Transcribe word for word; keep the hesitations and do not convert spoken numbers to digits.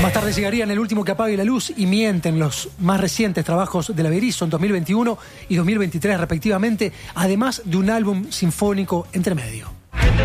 Más tarde llegarían El último que apague la luz y Mienten, los más recientes trabajos de la Berizo en dos mil veintiuno y dos mil veintitrés respectivamente, además de un álbum sinfónico entre medio.